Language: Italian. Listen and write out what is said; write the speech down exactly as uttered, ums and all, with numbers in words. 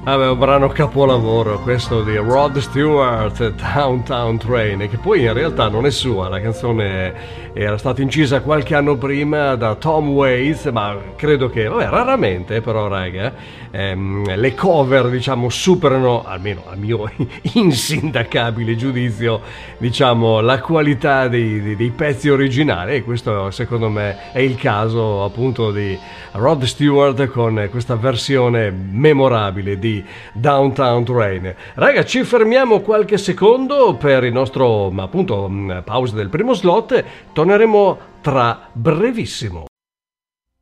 Vabbè, un brano capolavoro questo di Rod Stewart, Downtown Train, che poi in realtà non è sua, la canzone era stata incisa qualche anno prima da Tom Waits, ma credo che, vabbè, raramente però, raga, ehm, le cover, diciamo, superano, almeno a mio insindacabile giudizio, diciamo, la qualità dei, dei, dei pezzi originali, e questo secondo me è il caso appunto di Rod Stewart con questa versione memorabile di Downtown Train. Raga, ci fermiamo qualche secondo per il nostro, appunto, pausa del primo slot. Torneremo tra brevissimo.